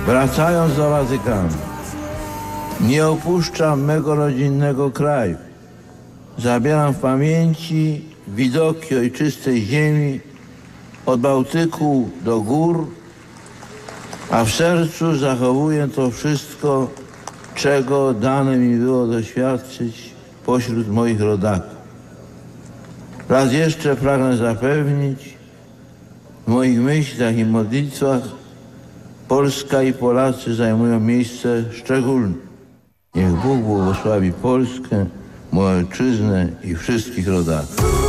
Wracając do Watykanu, nie opuszczam mego rodzinnego kraju. Zabieram w pamięci widoki ojczystej ziemi od Bałtyku do gór, a w sercu zachowuję to wszystko, czego dane mi było doświadczyć pośród moich rodaków. Raz jeszcze pragnę zapewnić, w moich myślach i modlitwach Polska i Polacy zajmują miejsce szczególne. Niech Bóg błogosławi Polskę, moją ojczyznę i wszystkich rodaków.